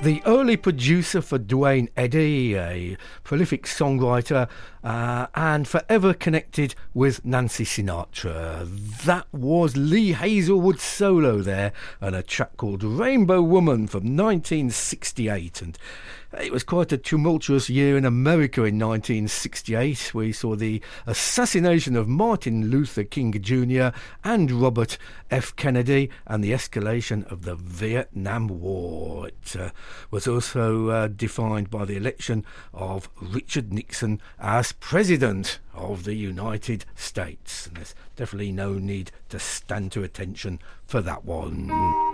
The early producer for Duane Eddy, a prolific songwriter and forever connected with Nancy Sinatra. That was Lee Hazelwood's solo there, and a track called Rainbow Woman from 1968. And it was quite a tumultuous year in America in 1968. We saw the assassination of Martin Luther King Jr. and Robert F. Kennedy, and the escalation of the Vietnam War. It was also defined by the election of Richard Nixon as President of the United States. And there's definitely no need to stand to attention for that one.